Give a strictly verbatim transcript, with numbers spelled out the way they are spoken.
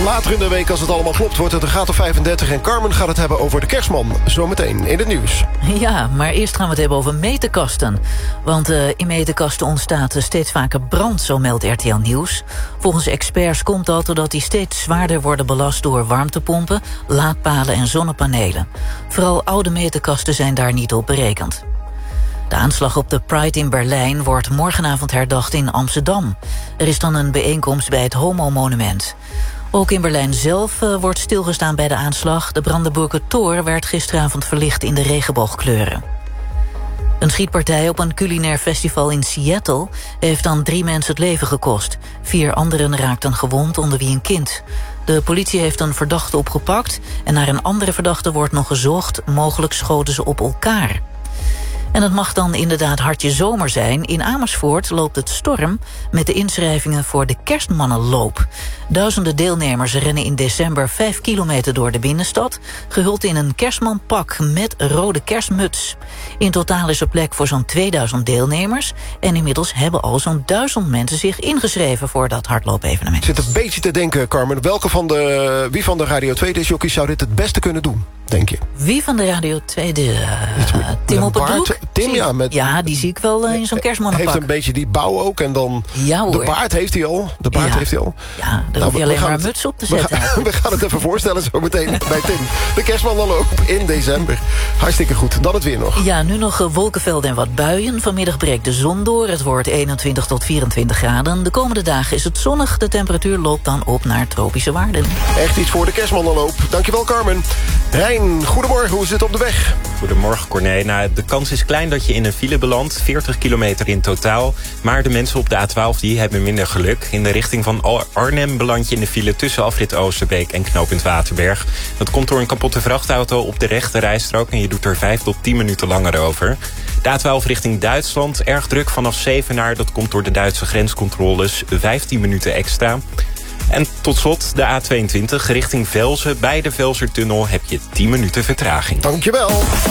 Later in de week, als het allemaal klopt, wordt het een graad of vijfendertig... en Carmen gaat het hebben over de kerstman. Zometeen in het nieuws. Ja, maar eerst gaan we het hebben over meterkasten. Want uh, in meterkasten ontstaat steeds vaker brand, zo meldt R T L Nieuws. Volgens experts komt dat doordat die steeds zwaarder worden belast... door warmtepompen, laadpalen en zonnepanelen. Vooral oude meterkasten zijn daar niet op berekend. De aanslag op de Pride in Berlijn wordt morgenavond herdacht in Amsterdam. Er is dan een bijeenkomst bij het Homo-monument. Ook in Berlijn zelf uh, wordt stilgestaan bij de aanslag. De Brandenburger Tor werd gisteravond verlicht in de regenboogkleuren. Een schietpartij op een culinair festival in Seattle heeft dan drie mensen het leven gekost. Vier anderen raakten gewond, onder wie een kind. De politie heeft een verdachte opgepakt en naar een andere verdachte wordt nog gezocht. Mogelijk schoten ze op elkaar. En het mag dan inderdaad hartje zomer zijn. In Amersfoort loopt het storm met de inschrijvingen voor de Kerstmannenloop. Duizenden deelnemers rennen in december vijf kilometer door de binnenstad, gehuld in een kerstmanpak met rode kerstmuts. In totaal is er plek voor zo'n tweeduizend deelnemers. En inmiddels hebben al zo'n duizend mensen zich ingeschreven voor dat hardloopevenement. Ik zit een beetje te denken, Carmen. Welke van de, wie van de Radio twee-discjockeys zou dit het beste kunnen doen, denk je? Wie van de Radio twee? De, uh, Tim op het broek? Tim, ja. Met, ja, die zie ik wel uh, in zo'n kerstmannenpak. Heeft een beetje die bouw ook. En dan ja, de baard heeft hij al. De baard ja. heeft hij al. Ja, daar nou, hoef je alleen maar een muts op te zetten. We gaan, we gaan het even voorstellen zo meteen bij Tim. De kerstmannenloop in december. Hartstikke goed. Dan het weer nog. Ja, nu nog wolkenvelden en wat buien. Vanmiddag breekt de zon door. Het wordt eenentwintig tot vierentwintig graden. De komende dagen is het zonnig. De temperatuur loopt dan op naar tropische waarden. Echt iets voor de kerstmannenloop. Dankjewel, Carmen. Rijn, goedemorgen. Hoe is het op de weg? Goedemorgen, Corné. Nou, de kans is klein dat je in een file belandt. veertig kilometer in totaal. Maar de mensen op de A twaalf die hebben minder geluk. In de richting van Arnhem beland je in de file tussen afrit Oosterbeek en knooppunt Waterberg. Dat komt door een kapotte vrachtauto op de rechte rijstrook en je doet er vijf tot tien minuten langer over. De A twaalf richting Duitsland, erg druk vanaf Zevenaar. Dat komt door de Duitse grenscontroles, vijftien minuten extra. En tot slot de A tweeëntwintig richting Velzen. Bij de Velsertunnel heb je tien minuten vertraging. Dankjewel.